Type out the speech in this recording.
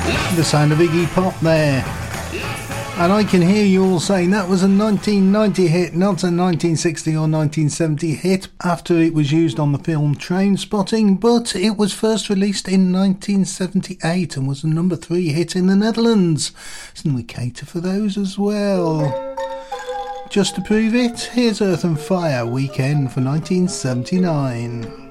The sound of Iggy Pop there. And I can hear you all saying that was a 1990 hit, not a 1960 or 1970 hit after it was used on the film Trainspotting, but it was first released in 1978 and was a number 3 hit in the Netherlands. And we cater for those as well. Just to prove it, here's Earth and Fire Weekend for 1979.